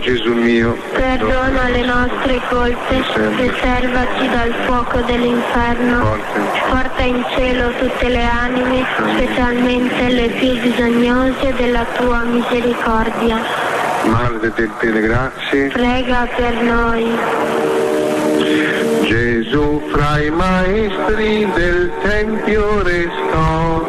Gesù mio, perdona le nostre colpe, preservaci dal fuoco dell'inferno, porta in cielo tutte le anime, specialmente le più bisognose della tua misericordia. Madre di piene grazie, Prega per noi. Gesù fra i maestri del Tempio restò,